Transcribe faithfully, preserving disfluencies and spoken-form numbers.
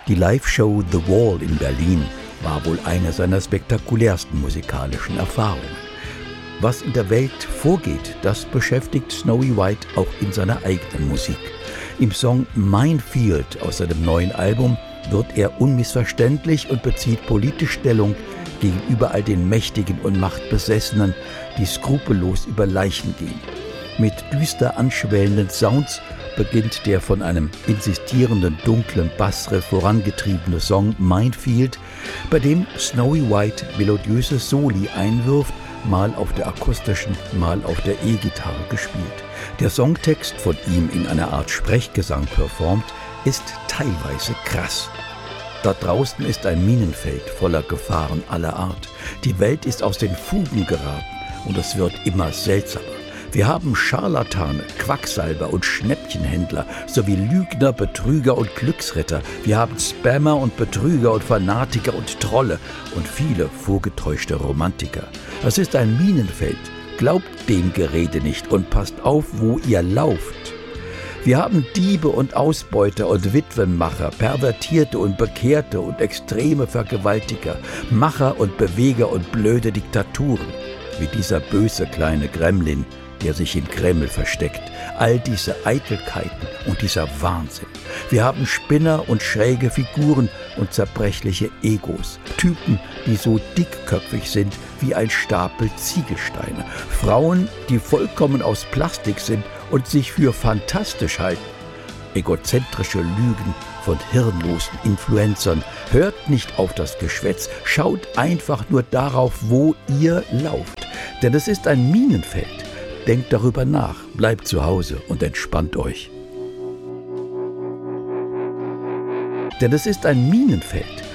Die Live-Show The Wall in Berlin war wohl eine seiner spektakulärsten musikalischen Erfahrungen. Was in der Welt vorgeht, das beschäftigt Snowy White auch in seiner eigenen Musik. Im Song Minefield aus seinem neuen Album wird er unmissverständlich und bezieht politisch Stellung gegenüber all den Mächtigen und Machtbesessenen, die skrupellos über Leichen gehen. Mit düster anschwellenden Sounds beginnt der von einem insistierenden, dunklen Bassriff vorangetriebene Song Minefield, bei dem Snowy White melodiöse Soli einwirft, mal auf der akustischen, mal auf der E-Gitarre gespielt. Der Songtext, von ihm in einer Art Sprechgesang performt, ist teilweise krass. Da draußen ist ein Minenfeld voller Gefahren aller Art. Die Welt ist aus den Fugen geraten und es wird immer seltsamer. Wir haben Scharlatane, Quacksalber und Schnäppchenhändler sowie Lügner, Betrüger und Glücksritter. Wir haben Spammer und Betrüger und Fanatiker und Trolle und viele vorgetäuschte Romantiker. Es ist ein Minenfeld. Glaubt dem Gerede nicht und passt auf, wo ihr lauft. Wir haben Diebe und Ausbeuter und Witwenmacher, Pervertierte und Bekehrte und extreme Vergewaltiger, Macher und Beweger und blöde Diktaturen, wie dieser böse kleine Gremlin, der sich im Kreml versteckt. All diese Eitelkeiten und dieser Wahnsinn. Wir haben Spinner und schräge Figuren und zerbrechliche Egos. Typen, die so dickköpfig sind wie ein Stapel Ziegelsteine. Frauen, die vollkommen aus Plastik sind und sich für fantastisch halten. Egozentrische Lügen von hirnlosen Influencern. Hört nicht auf das Geschwätz, schaut einfach nur darauf, wo ihr lauft. Denn es ist ein Minenfeld. Denkt darüber nach, bleibt zu Hause und entspannt euch. Denn es ist ein Minenfeld.